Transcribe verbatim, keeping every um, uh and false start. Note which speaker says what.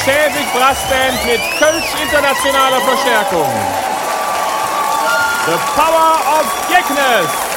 Speaker 1: Schäwig Brassband mit Kölsch internationaler Verstärkung. The Power of Geknes.